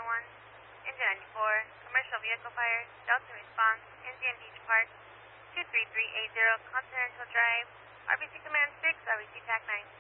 1, Engine 94, commercial vehicle fire, Delta response, Indian Beach Park, 23380 Continental Drive, RBC Command 6, RBC TAC 9.